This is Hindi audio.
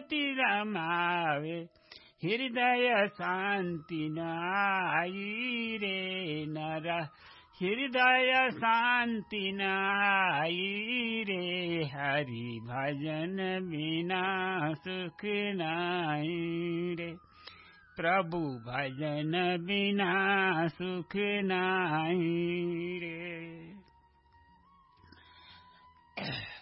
ज्योति रमावे हृदय शांति नाई रे नर हृदय शांति नाई रे हरि भजन बिना सुख नाई रे प्रभु भजन बिना सुख नाई रे।